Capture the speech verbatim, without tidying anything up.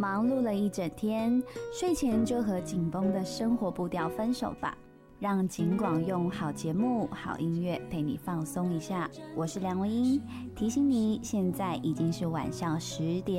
忙碌了一整天，睡前就和紧绷的生活步调分手吧，让景广用好节目、好音乐陪你放松一下。我是梁文音，提醒你，现在已经是晚上十点。